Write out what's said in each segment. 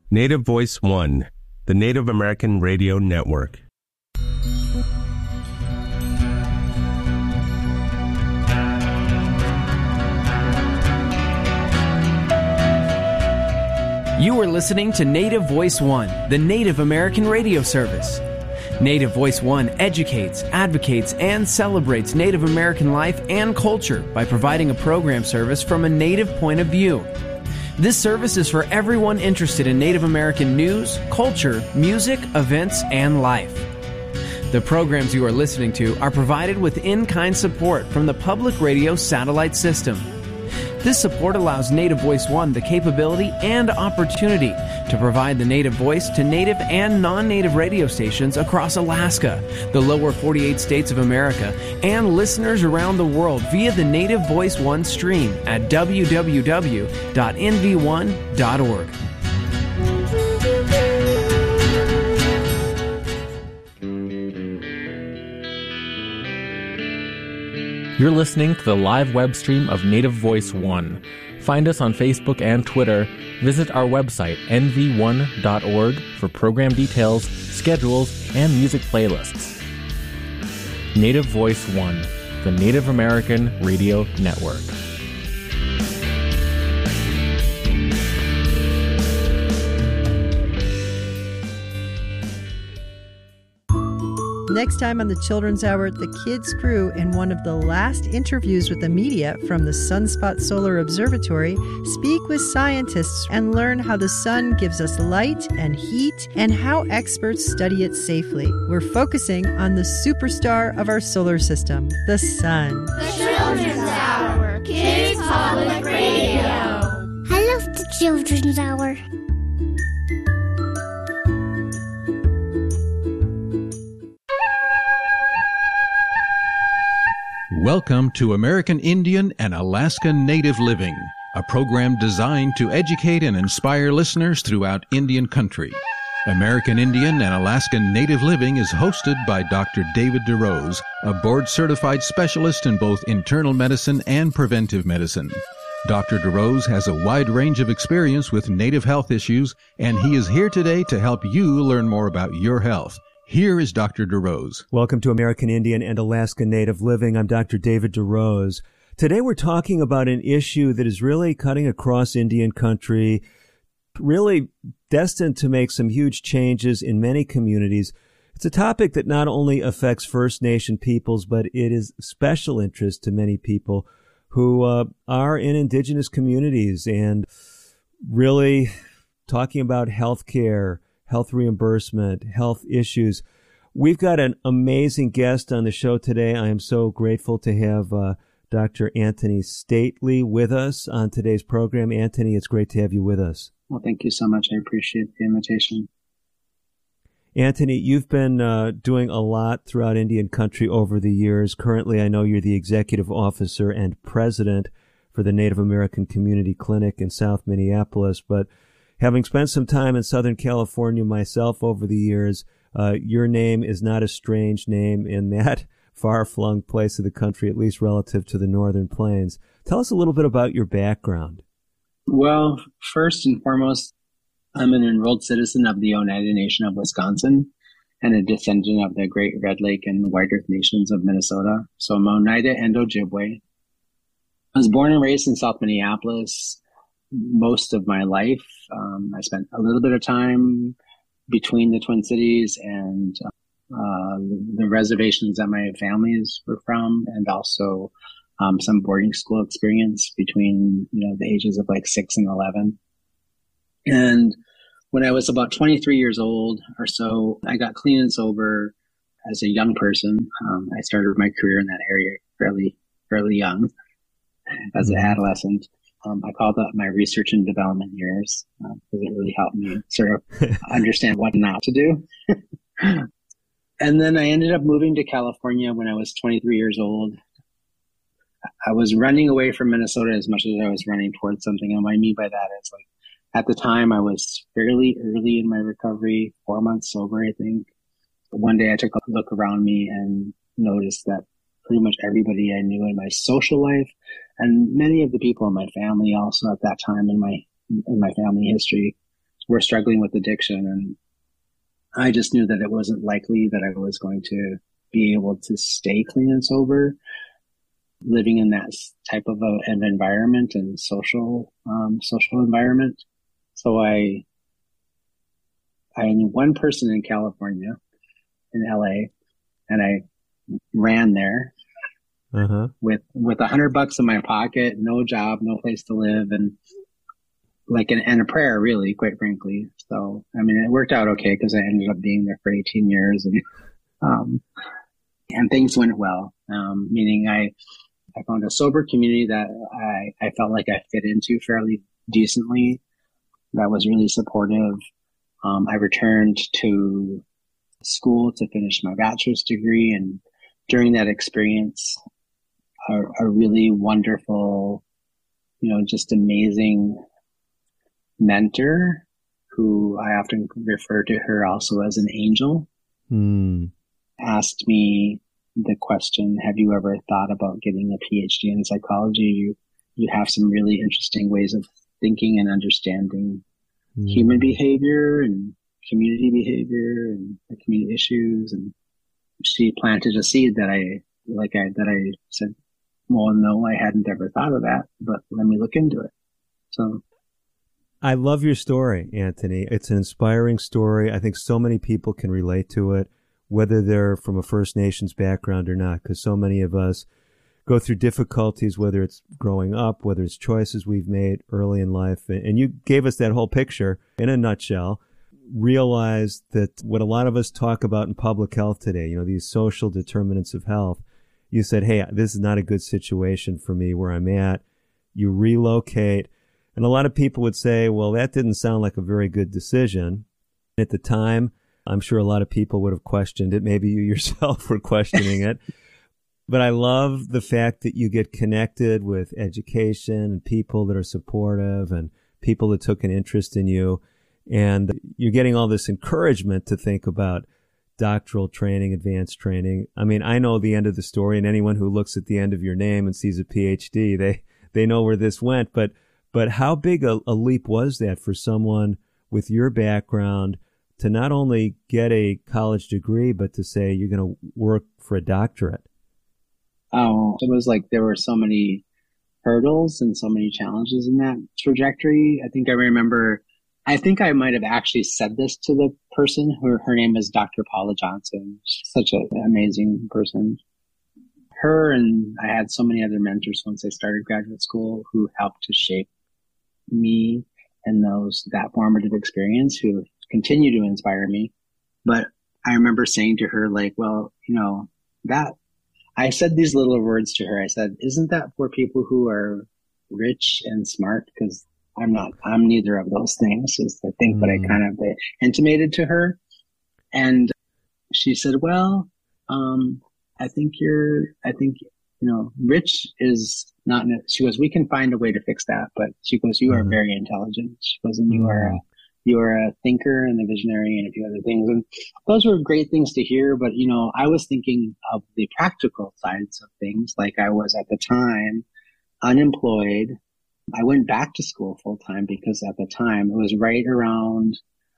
Native Voice One, the Native American Radio Network. You are listening to Native Voice One, the Native American radio service. Native Voice One educates, advocates, and celebrates Native American life and culture by providing a program service from a Native point of view. This service is for everyone interested in Native American news, culture, music, events, and life. The programs you are listening to are provided with in-kind support from the Public Radio Satellite System. This support allows Native Voice One the capability and opportunity to provide the Native voice to Native and non-Native radio stations across Alaska, the lower 48 states of America, and listeners around the world via the Native Voice One stream at www.nv1.org. You're listening to the live web stream of Native Voice One. Find us on Facebook and Twitter. Visit our website, nv1.org, for program details, schedules, and music playlists. Native Voice One, the Native American Radio Network. Next time on the Children's Hour, the Kids Crew, in one of the last interviews with the media from the Sunspot Solar Observatory, speak with scientists and learn how the sun gives us light and heat and how experts study it safely. We're focusing on the superstar of our solar system, the sun. The Children's Hour, Kids Public Radio. I love the Children's Hour. Welcome to American Indian and Alaska Native Living, a program designed to educate and inspire listeners throughout Indian country. American Indian and Alaska Native Living is hosted by Dr. David DeRose, a board-certified specialist in both internal medicine and preventive medicine. Dr. DeRose has a wide range of experience with Native health issues, and he is here today to help you learn more about your health. Here is Dr. DeRose. Welcome to American Indian and Alaska Native Living. I'm Dr. David DeRose. Today we're talking about an issue that is really cutting across Indian country, really destined to make some huge changes in many communities. It's a topic that not only affects First Nation peoples, but it is special interest to many people who are in indigenous communities, and really talking about health care, health reimbursement, health issues. We've got an amazing guest on the show today. I am so grateful to have Dr. Anthony Stately with us on today's program. Anthony, it's great to have you with us. Well, thank you so much. I appreciate the invitation. Anthony, you've been doing a lot throughout Indian country over the years. Currently, I know you're the executive officer and president for the Native American Community Clinic in South Minneapolis, but having spent some time in Southern California myself over the years, your name is not a strange name in that far-flung place of the country, at least relative to the Northern Plains. Tell us a little bit about your background. Well, first and foremost, I'm an enrolled citizen of the Oneida Nation of Wisconsin and a descendant of the Great Red Lake and White Earth Nations of Minnesota. So I'm Oneida and Ojibwe. I was born and raised in South Minneapolis most of my life. I spent a little bit of time between the Twin Cities and the reservations that my families were from, and also some boarding school experience between the ages of like 6 and 11. And when I was about 23 years old or so, I got clean and sober as a young person. I started my career in that area fairly young as an adolescent. I call that my research and development years because it really helped me sort of understand what not to do. And then I ended up moving to California when I was 23 years old. I was running away from Minnesota as much as I was running towards something. And what I mean by that is, like, at the time I was fairly early in my recovery, 4 months sober, I think. But one day I took a look around me and noticed that pretty much everybody I knew in my social life, and many of the people in my family also at that time in my family history, were struggling with addiction. And I just knew that it wasn't likely that I was going to be able to stay clean and sober, living in that type of an environment and social environment. So I knew one person in California, in LA, and I ran there with $100 in my pocket, no job, no place to live, and and a prayer, really, quite frankly. So, I mean, it worked out okay because I ended up being there for 18 years and things went well. Meaning I found a sober community that I felt like I fit into fairly decently. That was really supportive. I returned to school to finish my bachelor's degree. And during that experience, a really wonderful, just amazing mentor, who I often refer to her also as an angel, asked me the question, have you ever thought about getting a PhD in psychology? You have some really interesting ways of thinking and understanding human behavior and community behavior and community issues. And she planted a seed that I said, well, no, I hadn't ever thought of that, but let me look into it. So I love your story, Anthony. It's an inspiring story. I think so many people can relate to it, whether they're from a First Nations background or not, because so many of us go through difficulties, whether it's growing up, whether it's choices we've made early in life. And you gave us that whole picture in a nutshell. Realize that what a lot of us talk about in public health today, these social determinants of health, you said, hey, this is not a good situation for me where I'm at. You relocate. And a lot of people would say, well, that didn't sound like a very good decision. At the time, I'm sure a lot of people would have questioned it. Maybe you yourself were questioning it. But I love the fact that you get connected with education and people that are supportive and people that took an interest in you. And you're getting all this encouragement to think about doctoral training, advanced training. I mean, I know the end of the story, and anyone who looks at the end of your name and sees a PhD, they know where this went. But how big a leap was that for someone with your background to not only get a college degree, but to say you're going to work for a doctorate? Oh, it was like there were so many hurdles and so many challenges in that trajectory. I think I might have actually said this to the person. Her name is Dr. Paula Johnson. She's such an amazing person. Her and I had so many other mentors once I started graduate school who helped to shape me and that formative experience, who continue to inspire me. But I remember saying to her, I said these little words to her. I said, isn't that for people who are rich and smart? Because I'm neither of those things, is the thing that I kind of intimated to her. And she said, well, I think rich is not, she goes, we can find a way to fix that. But she goes, you are very intelligent. She goes, and you are a thinker and a visionary and a few other things. And those were great things to hear. But, I was thinking of the practical sides of things. Like, I was at the time unemployed. I went back to school full time because at the time it was right around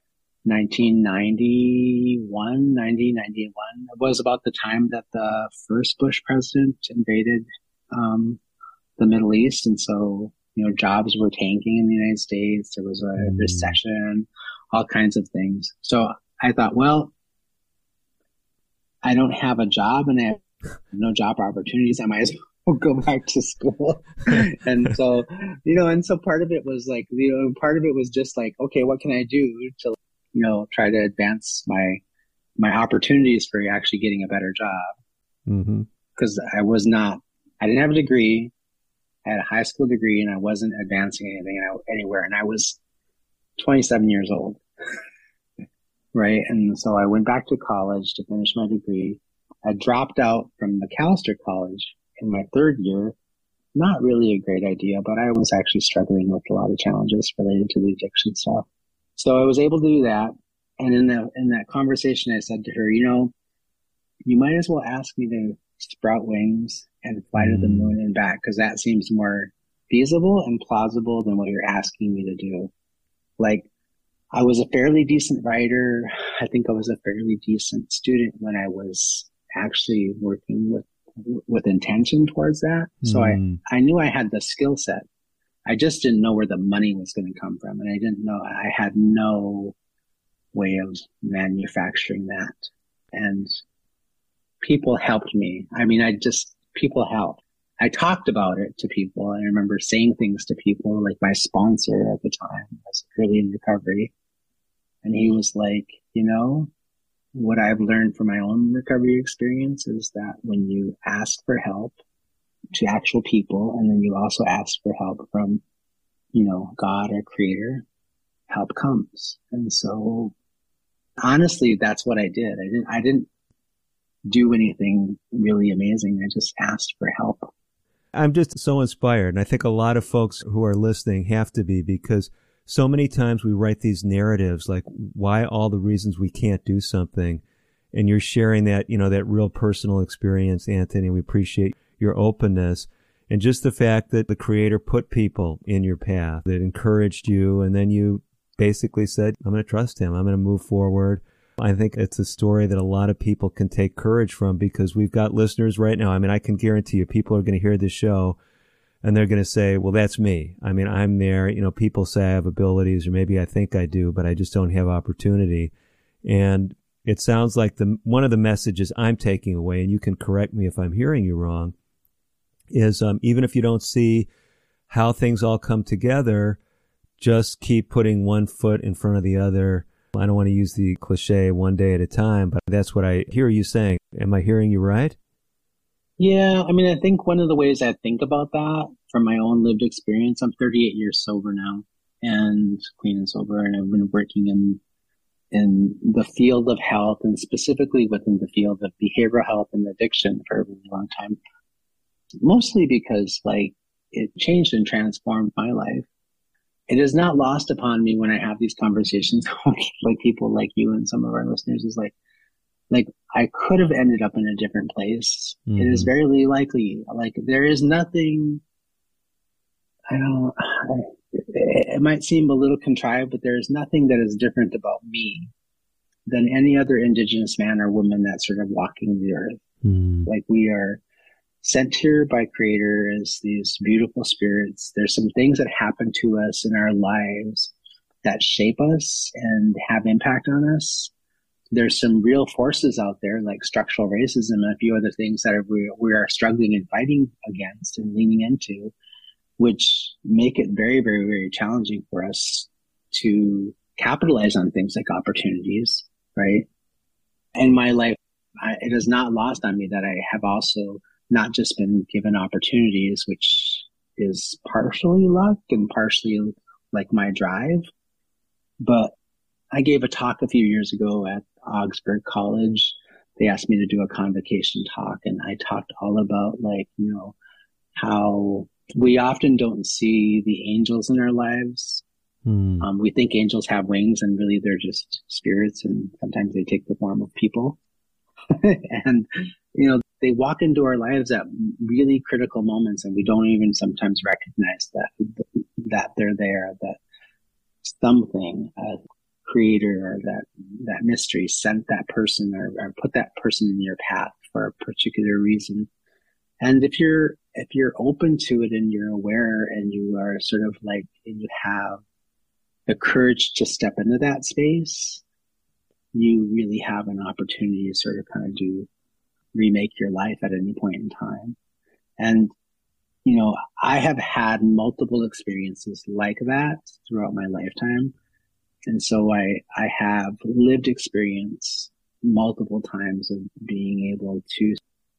1991. It was about the time that the first Bush president invaded the Middle East. And so, jobs were tanking in the United States. There was a recession, all kinds of things. So I thought, well, I don't have a job and I have no job opportunities. I might as well go back to school. And so, and so part of it was part of it was just like, okay, what can I do to, try to advance my opportunities for actually getting a better job? Because I didn't have a degree. I had a high school degree and I wasn't advancing anything anywhere. And I was 27 years old. Right. And so I went back to college to finish my degree. I dropped out from Macalester College in my third year. Not really a great idea, but I was actually struggling with a lot of challenges related to the addiction stuff. So I was able to do that. And in that conversation, I said to her, you might as well ask me to sprout wings and fly to the moon and back, because that seems more feasible and plausible than what you're asking me to do. Like, I was a fairly decent writer. I think I was a fairly decent student when I was actually working with intention towards that. So I knew I had the skill set. I just didn't know where the money was going to come from. And I had no way of manufacturing that. And people helped me. I mean, people helped. I talked about it to people. I remember saying things to people, like my sponsor at the time was early in recovery. And he was like, what I've learned from my own recovery experience is that when you ask for help to actual people, and then you also ask for help from, God or Creator, help comes. And so honestly, that's what I did. I didn't do anything really amazing. I just asked for help. I'm just so inspired. And I think a lot of folks who are listening have to be, because so many times we write these narratives like why all the reasons we can't do something. And you're sharing that, that real personal experience, Anthony. We appreciate your openness and just the fact that the Creator put people in your path that encouraged you. And then you basically said, I'm going to trust him. I'm going to move forward. I think it's a story that a lot of people can take courage from, because we've got listeners right now. I mean, I can guarantee you people are going to hear this show and they're going to say, well, that's me. I mean, I'm there. People say I have abilities, or maybe I think I do, but I just don't have opportunity. And it sounds like one of the messages I'm taking away, and you can correct me if I'm hearing you wrong, is even if you don't see how things all come together, just keep putting one foot in front of the other. I don't want to use the cliche one day at a time, but that's what I hear you saying. Am I hearing you right? Yeah. I mean, I think one of the ways I think about that from my own lived experience, I'm 38 years sober now and clean and sober. And I've been working in the field of health, and specifically within the field of behavioral health and addiction for a really long time. Mostly because it changed and transformed my life. It is not lost upon me when I have these conversations with people like you and some of our listeners, is like I could have ended up in a different place. Mm-hmm. It is very likely. There is nothing, it might seem a little contrived, but there is nothing that is different about me than any other Indigenous man or woman that's sort of walking the earth. Mm-hmm. We are sent here by Creator as these beautiful spirits. There's some things that happen to us in our lives that shape us and have impact on us. There's some real forces out there like structural racism and a few other things that we are struggling and fighting against and leaning into, which make it very, very, very challenging for us to capitalize on things like opportunities, right? In my life, it is not lost on me that I have also not just been given opportunities, which is partially luck and partially my drive. But I gave a talk a few years ago at Augsburg College. They asked me to do a convocation talk, and I talked all about how we often don't see the angels in our lives. We think angels have wings, and really they're just spirits, and sometimes they take the form of people. And, they walk into our lives at really critical moments, and we don't even sometimes recognize that they're there, that something, a Creator or that mystery sent that person or put that person in your path for a particular reason. And if you're open to it and you're aware and you are sort of and you have the courage to step into that space, you really have an opportunity to sort of kind of remake your life at any point in time. And, I have had multiple experiences like that throughout my lifetime. And so I have lived experience multiple times of being able to